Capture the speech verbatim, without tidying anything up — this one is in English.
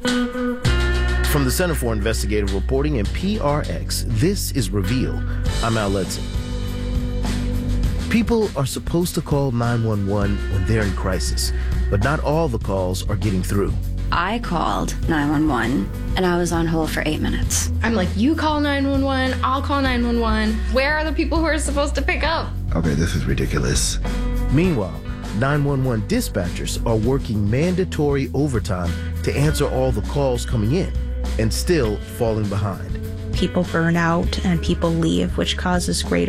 From the Center for Investigative Reporting and P R X, this is Reveal. I'm Al Letson. People are supposed to call nine one one when they're in crisis, but not all the calls are getting through. I called nine one one and I was on hold for eight minutes. I'm like, you call nine one one, I'll call nine one one. Where are the people who are supposed to pick up? Okay, this is ridiculous. Meanwhile, nine one one dispatchers are working mandatory overtime to answer all the calls coming in and still falling behind. People burn out and people leave, which causes greater